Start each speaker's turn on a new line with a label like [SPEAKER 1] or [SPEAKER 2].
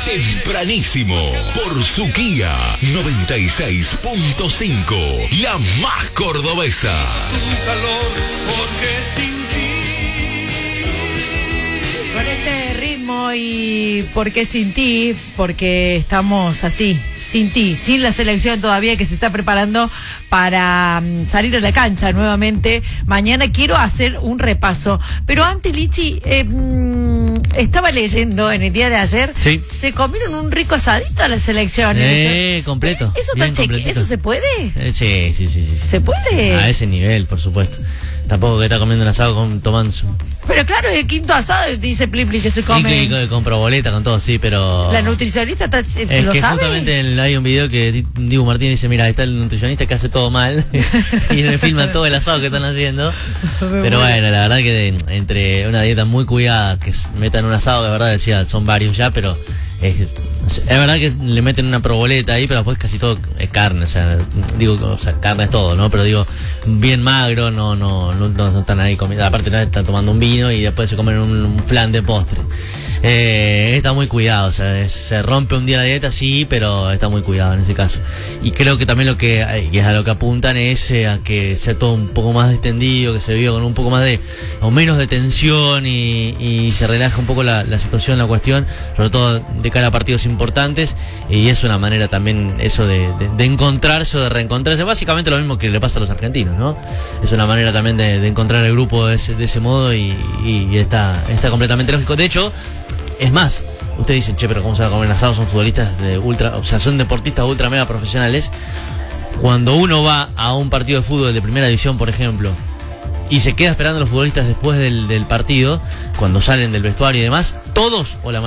[SPEAKER 1] Tempranísimo por Suquía 96.5, la más cordobesa.
[SPEAKER 2] Tu calor, porque sin ti.
[SPEAKER 3] Con este ritmo y porque sin ti, porque estamos así, sin ti, sin la selección todavía que se está preparando para salir a la cancha nuevamente. Mañana quiero hacer un repaso, pero antes, Lichi, estaba leyendo en el día de ayer,
[SPEAKER 4] sí,
[SPEAKER 3] se comieron un rico asadito a la selección.
[SPEAKER 4] Completo.
[SPEAKER 3] ¿Eso tan ¿Eso se puede?
[SPEAKER 4] Sí.
[SPEAKER 3] ¿Se puede?
[SPEAKER 4] A ese nivel, por supuesto. Tampoco que está comiendo un asado tomando su...
[SPEAKER 3] Pero claro, el quinto asado dice Plipli que se come.
[SPEAKER 4] Y con proboleta, con todo, sí, pero...
[SPEAKER 3] La nutricionista lo
[SPEAKER 4] que
[SPEAKER 3] sabe.
[SPEAKER 4] Justamente hay un video que Dibu Martínez dice, mira, está el nutricionista que hace todo mal y le filman todo el asado que están haciendo. Pero bueno, la verdad que entre una dieta muy cuidada, que metan un asado, de verdad decía, son varios ya, pero es verdad que le meten una proboleta ahí, pero después casi todo es carne, carne es todo, ¿no? Pero digo, bien magro, no están ahí comiendo, aparte están tomando un vino y después se comen un flan de postre. Está muy cuidado, se rompe un día la dieta, sí, pero está muy cuidado en ese caso. Y creo que también y es a lo que apuntan es a que sea todo un poco más distendido, que se viva con un poco más o menos de tensión y se relaja un poco la situación, la cuestión, sobre todo de cara a partidos importantes, y es una manera también eso de encontrarse o de reencontrarse, básicamente lo mismo que le pasa a los argentinos, ¿no? Es una manera también de encontrar el grupo de ese modo y está completamente lógico. De hecho, es más, ustedes dicen, pero ¿cómo se va a comer asado? Son futbolistas son deportistas ultra mega profesionales. Cuando uno va a un partido de fútbol de primera división, por ejemplo, y se queda esperando a los futbolistas después del partido, cuando salen del vestuario y demás, todos o la